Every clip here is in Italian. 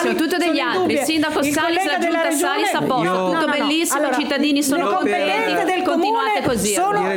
benissimo, tutto degli altri. Il sindaco Salis, la giunta Salis a posto, tutto bellissimo, i cittadini sono contenti, continuate così. Sono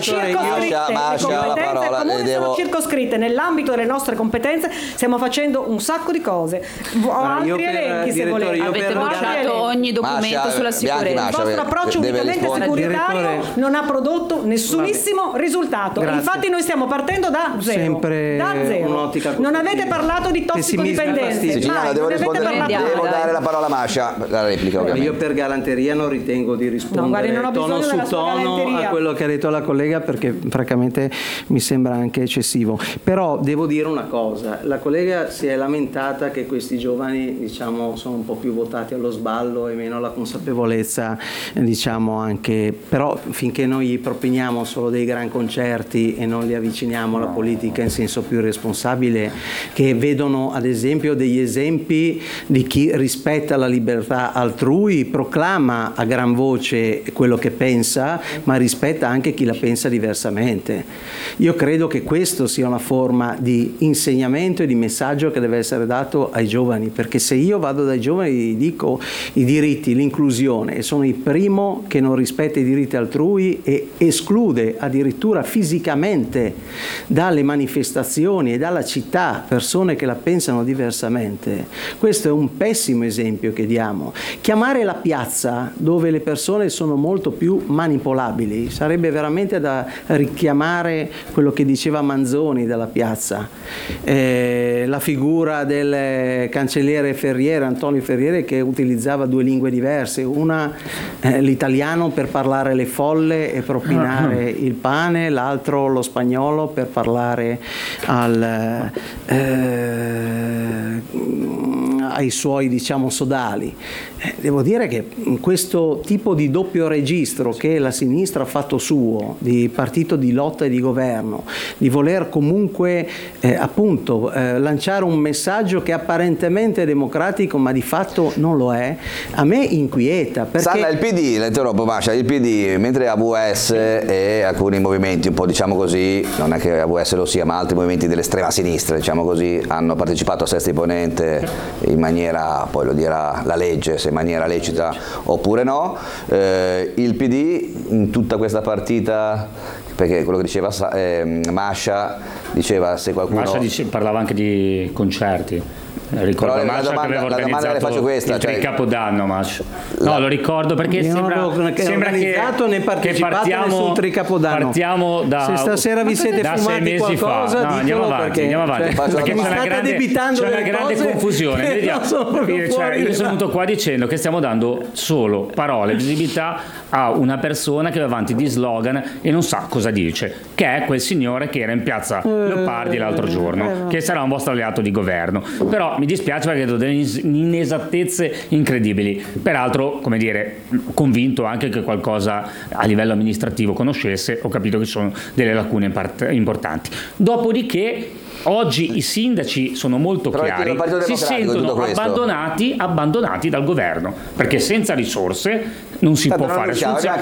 circoscritte nell'ambito delle nostre competenze, stiamo facendo un sacco di cose. Ho altri elenchi se volete. Avete bocciato ogni documento sulla sicurezza. Il vostro approccio unicamente securitario non ha prodotto nessunissimo risultato. Infatti noi stiamo partendo da zero. Non avete parlato di tossicodipendenze. Devo dare la parola a Mascia, la replica ovviamente. Io per galanteria non ritengo di rispondere tono su tono a quello che ha detto la collega, perché francamente mi sembra anche eccessivo. Però devo dire una cosa, la collega si è lamentata che questi giovani, diciamo, sono un po' più votati allo sballo e meno alla consapevolezza, diciamo, anche, però finché noi gli propiniamo solo dei gran concerti e non li avviciniamo alla politica in senso più responsabile, che vedono ad esempio degli esempi di chi rispetta la libertà altrui, proclama a gran voce quello che pensa, ma rispetta anche chi la pensa diversamente. Io credo che questo sia una forma di insegnamento e di messaggio che deve essere dato ai giovani, perché se io vado dai giovani e gli dico i diritti, l'inclusione, e sono il primo che non rispetta i diritti altrui e esclude addirittura fisicamente dalle manifestazioni e dalla città persone che la pensano diversamente, questo è un pessimo esempio che diamo. Chiamare la piazza, dove le persone sono molto più manipolabili, sarebbe veramente da richiamare quello che diceva Manzoni della piazza, la figura del cancelliere Ferriere, Antonio Ferriere, che utilizzava due lingue diverse, una l'italiano per parlare le folle e propinare il pane, l'altro lo spagnolo per parlare ai suoi, diciamo, sodali. Devo dire che questo tipo di doppio registro che la sinistra ha fatto suo, di partito di lotta e di governo, di voler comunque appunto lanciare un messaggio che apparentemente è democratico ma di fatto non lo è, a me inquieta. Perché Sandra, il PD, l'interrompo Mascia, il PD, mentre AVS e alcuni movimenti un po', diciamo così, non è che AVS lo sia, ma altri movimenti dell'estrema sinistra, diciamo così, hanno partecipato a Sesta Imponente in maniera, poi lo dirà la legge, se in maniera lecita oppure no, il PD in tutta questa partita, perché quello che diceva Mascia, diceva se qualcuno... Mascia parlava anche di concerti. Ricordo però Mascia che aveva organizzato le faccio questa, il Tricapodanno, Mascia. No, lo ricordo perché sembra né partecipato sul Tricapodanno. Partiamo da... Se stasera vi siete fumati qualcosa, no, andiamo avanti, perché c'è una grande confusione. Io sono venuto qua dicendo che stiamo dando solo parole, visibilità a una persona che va avanti di slogan e non sa cosa dice, che è quel signore che era in piazza Leopardi l'altro giorno, che sarà un vostro alleato di governo. Però mi dispiace perché vedo delle inesattezze incredibili. Peraltro, come dire, convinto anche che qualcosa a livello amministrativo conoscesse, ho capito che ci sono delle lacune importanti. Dopodiché oggi i sindaci sono molto chiari, si sentono abbandonati dal governo, perché senza risorse non si può fare.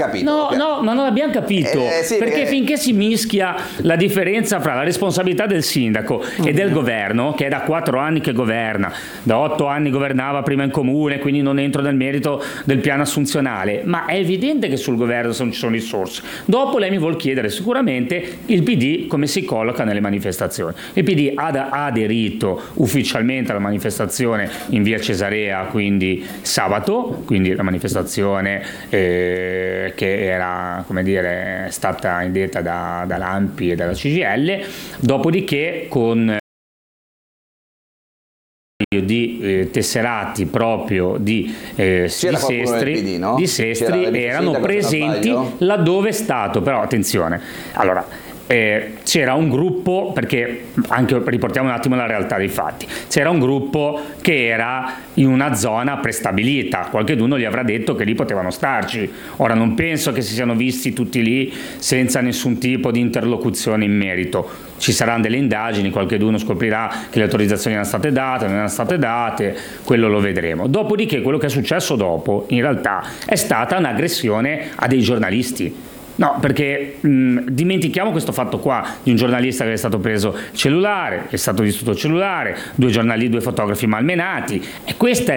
No, ma non l'abbiamo capito, perché finché si mischia la differenza fra la responsabilità del sindaco e del governo, che è da 4 anni che governa, da 8 anni governava prima in comune, quindi non entro nel merito del piano assunzionale, ma è evidente che sul governo non ci sono risorse. Dopo lei mi vuol chiedere sicuramente il PD come si colloca nelle manifestazioni. Il PD ha aderito ufficialmente alla manifestazione in via Cesarea, quindi sabato, quindi la manifestazione che era, come dire, stata indetta da Lampi e dalla CGIL, dopodiché con di tesserati proprio di Sestri, PD, no? Di Sestri erano presenti laddove è stato, però attenzione, allora c'era un gruppo, perché anche riportiamo un attimo la realtà dei fatti, c'era un gruppo che era in una zona prestabilita, qualcuno gli avrà detto che lì potevano starci, ora non penso che si siano visti tutti lì senza nessun tipo di interlocuzione in merito, ci saranno delle indagini, qualcuno scoprirà che le autorizzazioni erano state date, non erano state date, quello lo vedremo. Dopodiché quello che è successo dopo in realtà è stata un'aggressione a dei giornalisti. No, perché dimentichiamo questo fatto qua di un giornalista che è stato preso il cellulare, è stato distrutto il cellulare, 2 fotografi malmenati, e questa è